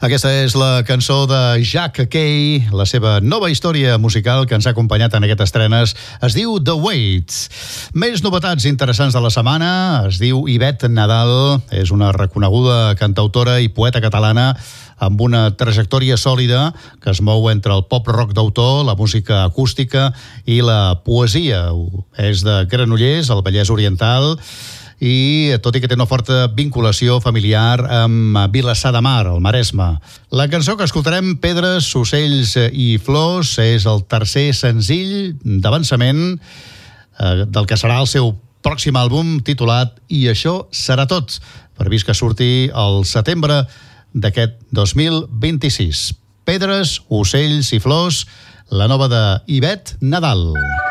Aquesta és la cançó de Jack Kay, la seva nova història musical que ens ha acompanyat en aquestes estrenes. Es diu The Waits. Més novetats interessants de la setmana. Es diu Ivet Nadal. És una reconeguda cantautora i poeta catalana amb una trajectòria sòlida que es mou entre el pop-rock d'autor, la música acústica i la poesia. És de Granollers, al Vallès Oriental, i tot i que té una forta vinculació familiar amb Vilassar de Mar, al Maresme. La cançó que escoltarem, Pedres, Ocells i Flors, és el tercer senzill d'avançament del que serà el seu pròxim àlbum titulat I això serà tot, previst que surti al setembre d'aquest 2026. Pedres, Ocells i Flors, la nova de Ivet Nadal.